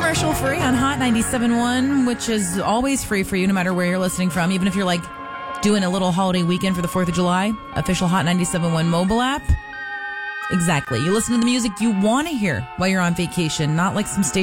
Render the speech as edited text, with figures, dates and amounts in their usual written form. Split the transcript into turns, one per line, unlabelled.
Commercial free on Hot 97.1, which is always free for you no matter where you're listening from, even if you're like doing a little holiday weekend for the 4th of July. Official Hot 97.1 mobile app. Exactly. You listen to the music you want to hear while you're on vacation, not like some station